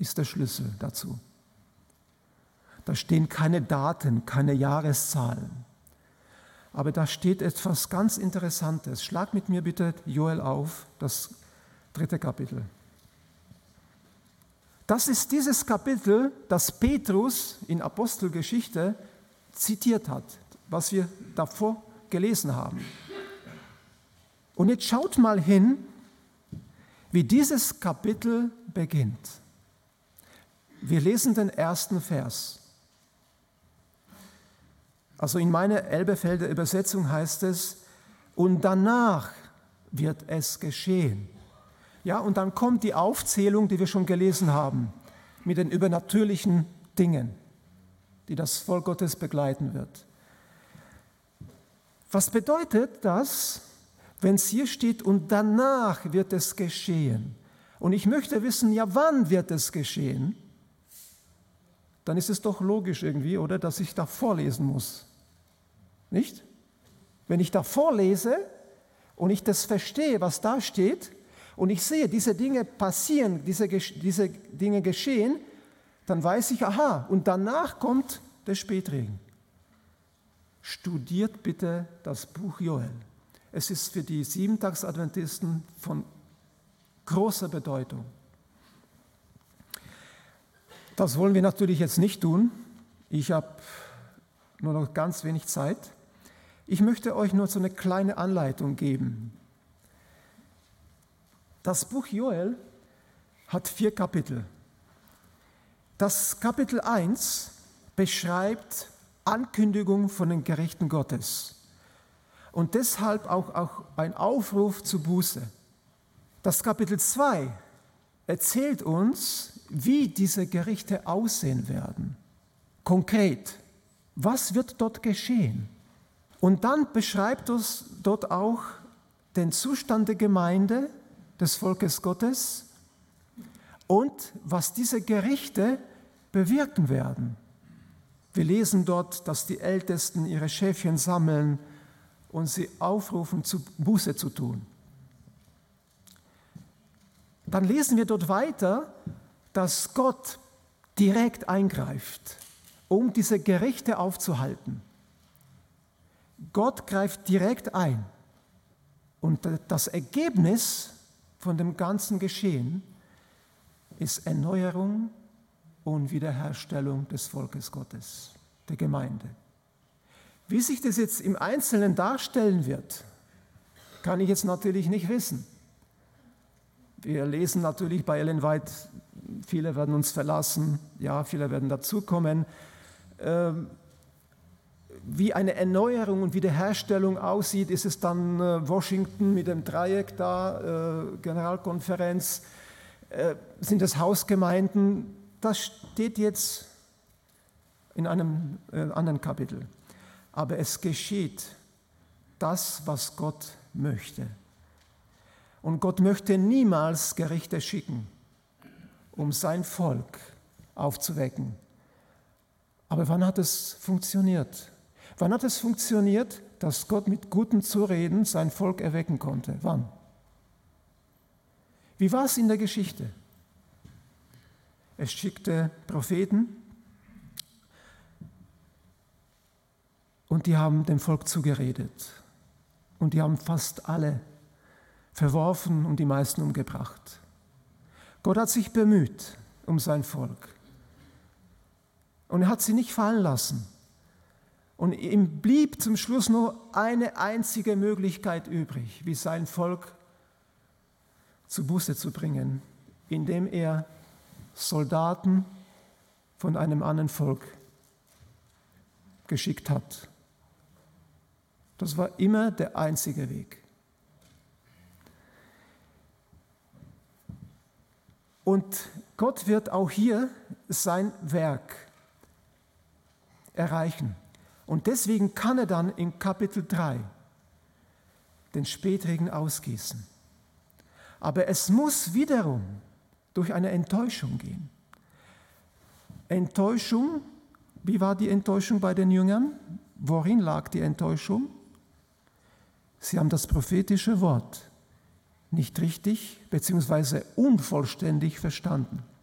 ist der Schlüssel dazu. Da stehen keine Daten, keine Jahreszahlen. Aber da steht etwas ganz Interessantes. Schlag mit mir bitte Joel auf, das 3. Kapitel. Das ist dieses Kapitel, das Petrus in Apostelgeschichte zitiert hat, was wir davor gelesen haben. Und jetzt schaut mal hin, wie dieses Kapitel beginnt. Wir lesen den ersten Vers. Also in meiner Elberfelder Übersetzung heißt es, und danach wird es geschehen. Ja, und dann kommt die Aufzählung, die wir schon gelesen haben, mit den übernatürlichen Dingen, die das Volk Gottes begleiten wird. Was bedeutet das, wenn es hier steht, und danach wird es geschehen? Und ich möchte wissen, ja, wann wird es geschehen? Dann ist es doch logisch irgendwie, oder, dass ich da vorlesen muss. Nicht? Wenn ich da vorlese und ich das verstehe, was da steht, und ich sehe, diese Dinge passieren, diese Dinge geschehen, dann weiß ich, aha, und danach kommt der Spätregen. Studiert bitte das Buch Joel. Es ist für die Siebentagsadventisten von großer Bedeutung. Das wollen wir natürlich jetzt nicht tun. Ich habe nur noch ganz wenig Zeit. Ich möchte euch nur so eine kleine Anleitung geben. Das Buch Joel hat 4 Kapitel. Das Kapitel 1 beschreibt Ankündigung von den Gerichten Gottes und deshalb auch ein Aufruf zur Buße. Das Kapitel 2 erzählt uns, wie diese Gerichte aussehen werden. Konkret, was wird dort geschehen? Und dann beschreibt uns dort auch den Zustand der Gemeinde, des Volkes Gottes und was diese Gerichte bewirken werden. Wir lesen dort, dass die Ältesten ihre Schäfchen sammeln und sie aufrufen, Buße zu tun. Dann lesen wir dort weiter, dass Gott direkt eingreift, um diese Gerichte aufzuhalten. Gott greift direkt ein. Und das Ergebnis von dem ganzen Geschehen ist Erneuerung und Wiederherstellung des Volkes Gottes, der Gemeinde. Wie sich das jetzt im Einzelnen darstellen wird, kann ich jetzt natürlich nicht wissen. Wir lesen natürlich bei Ellen White, viele werden uns verlassen, ja, viele werden dazukommen. Wie eine Erneuerung und Wiederherstellung aussieht, ist es dann Washington mit dem Dreieck da, Generalkonferenz, sind es Hausgemeinden? Das steht jetzt in einem anderen Kapitel. Aber es geschieht das, was Gott möchte. Und Gott möchte niemals Gerichte schicken, um sein Volk aufzuwecken. Aber wann hat es funktioniert? Wann hat es funktioniert, dass Gott mit guten Zureden sein Volk erwecken konnte? Wann? Wie war es in der Geschichte? Es schickte Propheten und die haben dem Volk zugeredet. Und die haben fast alle verworfen und die meisten umgebracht. Gott hat sich bemüht um sein Volk. Und er hat sie nicht fallen lassen. Und ihm blieb zum Schluss nur eine einzige Möglichkeit übrig, wie sein Volk zu Buße zu bringen, indem er Soldaten von einem anderen Volk geschickt hat. Das war immer der einzige Weg. Und Gott wird auch hier sein Werk erreichen. Und deswegen kann er dann in Kapitel 3 den Spätregen ausgießen. Aber es muss wiederum durch eine Enttäuschung gehen. Enttäuschung, wie war die Enttäuschung bei den Jüngern? Worin lag die Enttäuschung? Sie haben das prophetische Wort nicht richtig bzw. unvollständig verstanden.